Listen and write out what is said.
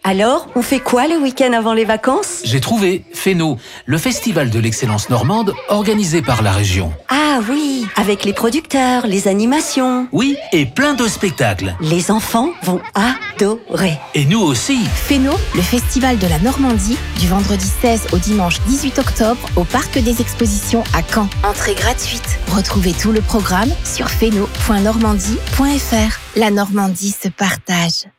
Alors, on fait quoi le week-end avant les vacances? J'ai trouvé Féno, le festival de l'excellence normande organisé par la région. Ah oui, avec les producteurs, les animations. Oui, et plein de spectacles. Les enfants vont adorer. Et nous aussi. Féno, le festival de la Normandie, du vendredi 16 au dimanche 18 octobre au Parc des Expositions à Caen. Entrée gratuite. Retrouvez tout le programme sur féno.normandie.fr. La Normandie se partage.